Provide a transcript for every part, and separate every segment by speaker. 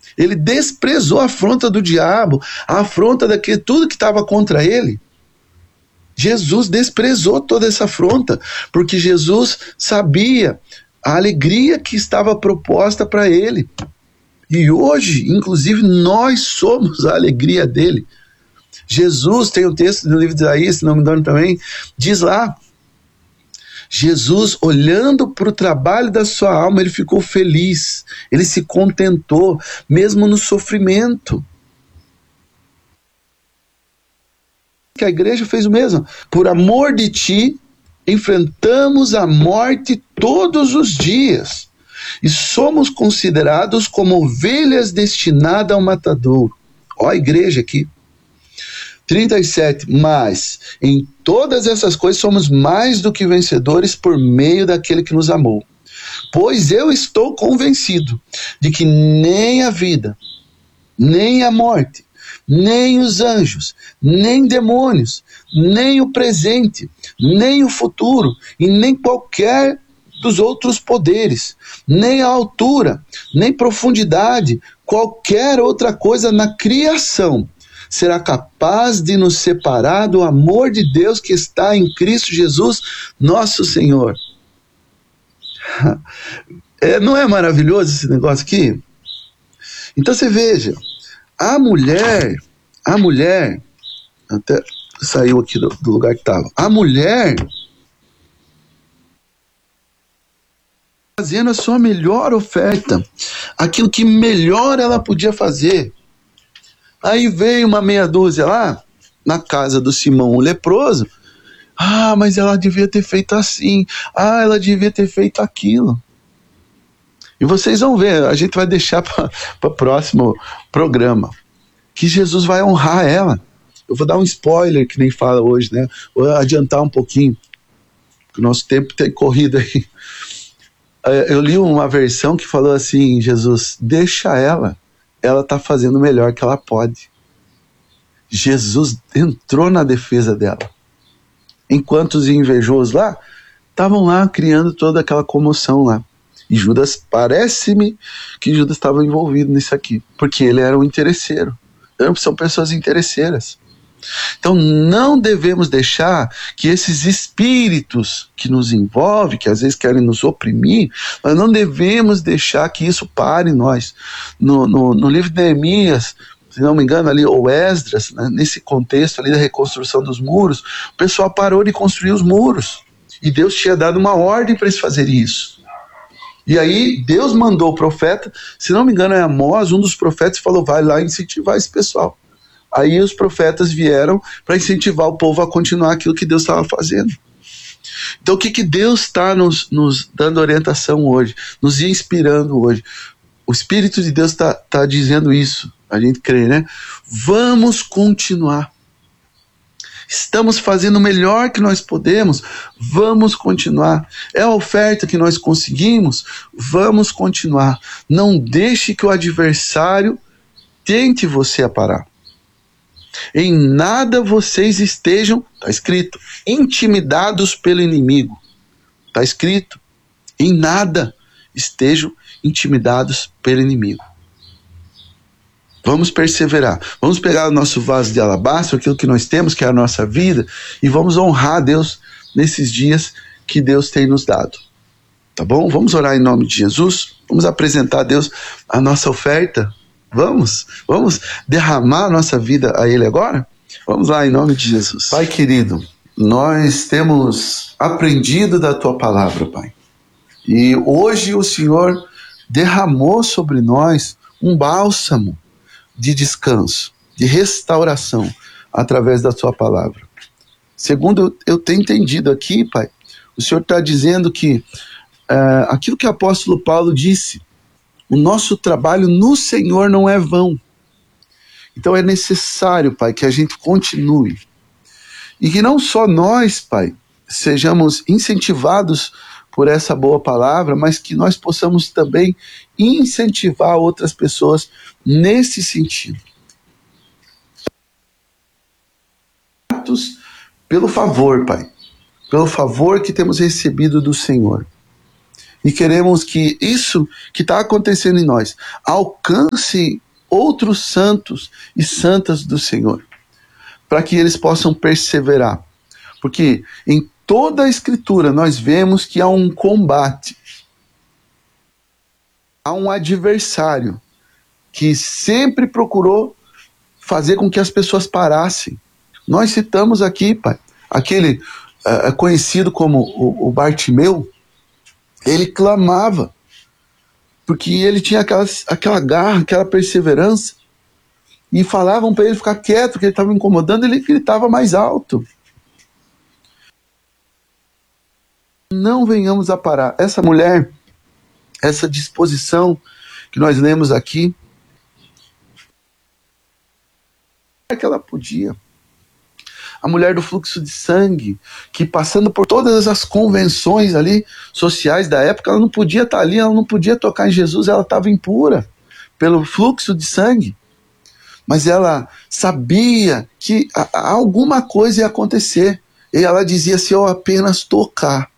Speaker 1: Ele desprezou a afronta do diabo, a afronta daquele, tudo que estava contra ele. Jesus desprezou toda essa afronta, porque Jesus sabia a alegria que estava proposta para ele. E hoje, inclusive, nós somos a alegria dele. Jesus, tem um texto no livro de Isaías, se não me engano também, diz lá, Jesus, olhando para o trabalho da sua alma, ele ficou feliz, ele se contentou, mesmo no sofrimento. Que a igreja fez o mesmo. Por amor de ti, enfrentamos a morte todos os dias e somos considerados como ovelhas destinadas ao matadouro. Ó a igreja aqui. 37, mas em todas essas coisas somos mais do que vencedores por meio daquele que nos amou. Pois eu estou convencido de que nem a vida, nem a morte, nem os anjos, nem demônios, nem o presente, nem o futuro, e nem qualquer dos outros poderes, nem a altura, nem profundidade, qualquer outra coisa na criação será capaz de nos separar do amor de Deus que está em Cristo Jesus, nosso Senhor. Não é maravilhoso esse negócio aqui? Então você veja, a mulher, até saiu aqui do lugar que estava, a mulher fazendo a sua melhor oferta, aquilo que melhor ela podia fazer. Aí veio uma meia dúzia lá, na casa do Simão o leproso, mas ela devia ter feito assim, ela devia ter feito aquilo. E vocês vão ver, a gente vai deixar para o próximo programa, que Jesus vai honrar ela. Eu vou dar um spoiler, que nem fala hoje, né? Vou adiantar um pouquinho, que o nosso tempo tem corrido aí. Eu li uma versão que falou assim, Jesus, deixa ela está fazendo o melhor que ela pode. Jesus entrou na defesa dela. Enquanto os invejosos lá, estavam lá criando toda aquela comoção lá. E Judas, parece-me que Judas estava envolvido nisso aqui, porque ele era um interesseiro. São pessoas interesseiras. Então não devemos deixar que esses espíritos que nos envolvem, que às vezes querem nos oprimir, nós não devemos deixar que isso pare em nós. No livro de Neemias, se não me engano, ali, ou Esdras, né, nesse contexto ali da reconstrução dos muros, o pessoal parou de construir os muros. E Deus tinha dado uma ordem para eles fazerem isso. E aí Deus mandou o profeta, se não me engano é Amós, um dos profetas, falou, vai lá incentivar esse pessoal. Aí os profetas vieram para incentivar o povo a continuar aquilo que Deus estava fazendo. Então o que Deus está nos dando orientação hoje, nos inspirando hoje? O Espírito de Deus está dizendo isso, a gente crê, né? Vamos continuar. Estamos fazendo o melhor que nós podemos, vamos continuar. É a oferta que nós conseguimos, vamos continuar. Não deixe que o adversário tente você a parar. Em nada vocês estejam, está escrito, intimidados pelo inimigo. Está escrito, em nada estejam intimidados pelo inimigo. Vamos perseverar, vamos pegar o nosso vaso de alabastro, aquilo que nós temos, que é a nossa vida, e vamos honrar a Deus nesses dias que Deus tem nos dado. Tá bom? Vamos orar em nome de Jesus, vamos apresentar a Deus a nossa oferta. Vamos derramar a nossa vida a Ele agora? Vamos lá, em nome de Jesus. Pai querido, nós temos aprendido da Tua palavra, Pai. E hoje o Senhor derramou sobre nós um bálsamo de descanso, de restauração, através da Tua palavra. Segundo eu tenho entendido aqui, Pai, o Senhor está dizendo que aquilo que o apóstolo Paulo disse, o nosso trabalho no Senhor não é vão. Então é necessário, Pai, que a gente continue. E que não só nós, Pai, sejamos incentivados por essa boa palavra, mas que nós possamos também incentivar outras pessoas nesse sentido. Pelo favor, Pai, pelo favor que temos recebido do Senhor. E queremos que isso que está acontecendo em nós alcance outros santos e santas do Senhor, para que eles possam perseverar. Porque em toda a Escritura nós vemos que há um combate, há um adversário que sempre procurou fazer com que as pessoas parassem. Nós citamos aqui, Pai, aquele conhecido como o Bartimeu. Ele clamava, porque ele tinha aquela garra, aquela perseverança, e falavam para ele ficar quieto, que ele estava incomodando, ele gritava mais alto. Não venhamos a parar. Essa mulher, essa disposição que nós lemos aqui, é que ela podia. A mulher do fluxo de sangue, que passando por todas as convenções ali sociais da época, ela não podia estar ali, ela não podia tocar em Jesus, ela estava impura pelo fluxo de sangue. Mas ela sabia que alguma coisa ia acontecer. E ela dizia: se eu apenas tocar.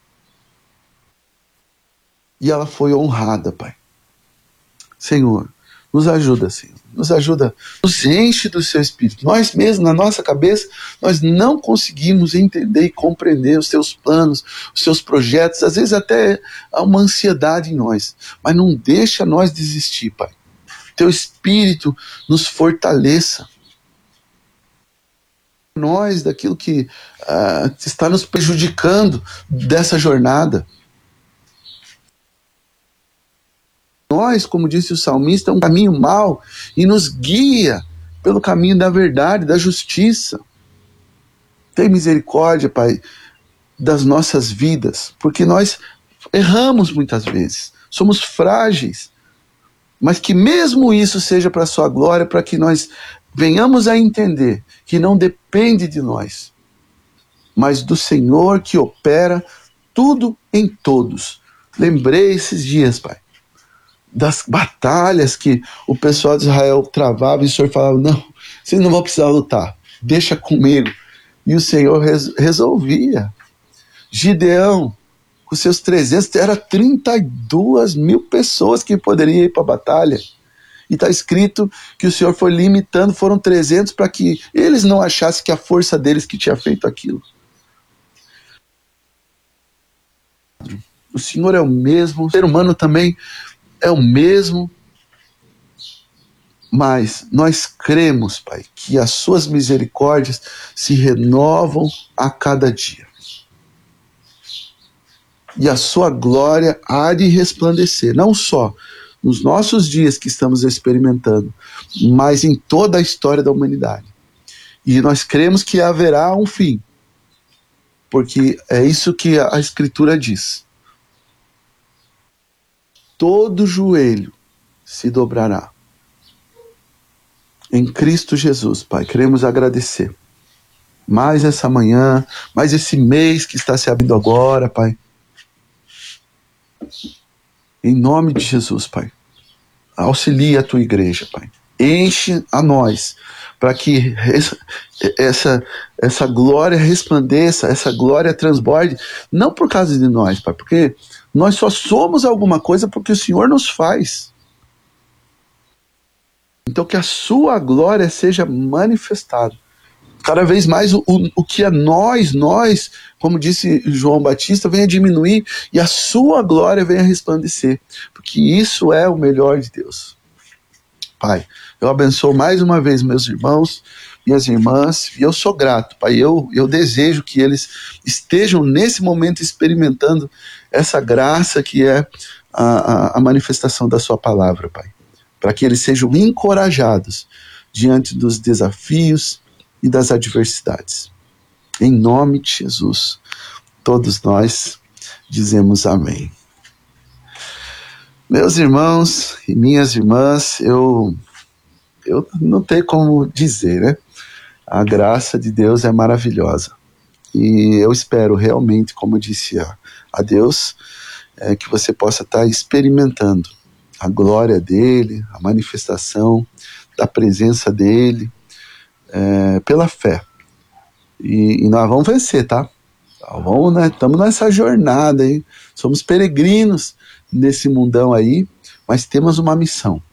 Speaker 1: E ela foi honrada, Pai. Senhor, nos ajuda, Senhor. Nos ajuda, nos enche do seu Espírito. Nós mesmos, na nossa cabeça, nós não conseguimos entender e compreender os seus planos, os seus projetos. Às vezes até há uma ansiedade em nós. Mas não deixa nós desistir, Pai. Teu Espírito nos fortaleça. Nós, daquilo que está nos prejudicando dessa jornada. Nós, como disse o salmista, é um caminho mau e nos guia pelo caminho da verdade, da justiça. Tem misericórdia, Pai, das nossas vidas, porque nós erramos muitas vezes, somos frágeis, mas que mesmo isso seja para a sua glória, para que nós venhamos a entender que não depende de nós, mas do Senhor que opera tudo em todos. Lembrei esses dias, Pai, das batalhas que o pessoal de Israel travava e o Senhor falava: não, vocês não vão precisar lutar, deixa comigo. E o Senhor resolvia. Gideão, com seus 300, era 32 mil pessoas que poderiam ir para a batalha. E está escrito que o Senhor foi limitando, foram 300 para que eles não achassem que a força deles que tinha feito aquilo. O Senhor é o mesmo, o ser humano também é o mesmo, mas nós cremos, Pai, que as suas misericórdias se renovam a cada dia. E a sua glória há de resplandecer, não só nos nossos dias que estamos experimentando, mas em toda a história da humanidade. E nós cremos que haverá um fim, porque é isso que a Escritura diz. Todo joelho se dobrará. Em Cristo Jesus, Pai, queremos agradecer. Mais essa manhã, mais esse mês que está se abrindo agora, Pai. Em nome de Jesus, Pai. Auxilia a tua igreja, Pai. Enche a nós, para que essa glória resplandeça, essa glória transborde, não por causa de nós, Pai, porque nós só somos alguma coisa porque o Senhor nos faz. Então que a sua glória seja manifestada. Cada vez mais o que é nós, como disse João Batista, venha diminuir e a sua glória venha resplandecer. Porque isso é o melhor de Deus. Pai, eu abençoo mais uma vez meus irmãos, minhas irmãs, e eu sou grato, Pai. Eu desejo que eles estejam nesse momento experimentando essa graça que é a manifestação da sua palavra, Pai. Para que eles sejam encorajados diante dos desafios e das adversidades. Em nome de Jesus, todos nós dizemos amém. Meus irmãos e minhas irmãs, eu não tenho como dizer, né? A graça de Deus é maravilhosa. E eu espero realmente, como eu disse a Deus, que você possa estar experimentando a glória dele, a manifestação da presença dele, pela fé. E nós vamos vencer, tá? Então, vamos, né? Estamos nessa jornada aí. Somos peregrinos nesse mundão aí, mas temos uma missão.